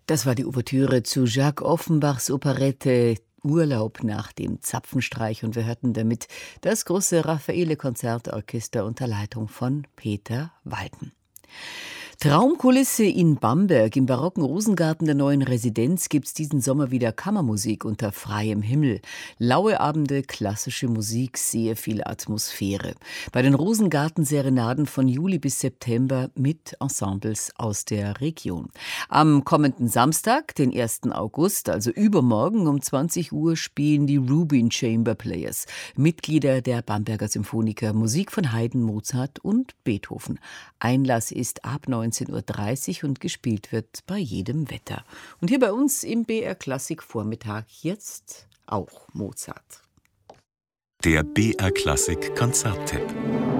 Das war die Ouvertüre zu Jacques Offenbachs Operette Urlaub nach dem Zapfenstreich, und wir hörten damit das große Raffaele-Konzertorchester unter Leitung von Peter Walten. Traumkulisse in Bamberg. Im barocken Rosengarten der neuen Residenz gibt's diesen Sommer wieder Kammermusik unter freiem Himmel. Laue Abende, klassische Musik, sehr viel Atmosphäre. Bei den Rosengarten-Serenaden von Juli bis September mit Ensembles aus der Region. Am kommenden Samstag, den 1. August, also übermorgen um 20 Uhr, spielen die Rubin Chamber Players, Mitglieder der Bamberger Symphoniker, Musik von Haydn, Mozart und Beethoven. Einlass ist ab 19:30 Uhr und gespielt wird bei jedem Wetter. Und hier bei uns im BR Klassik Vormittag jetzt auch Mozart. Der BR Klassik Konzerttipp.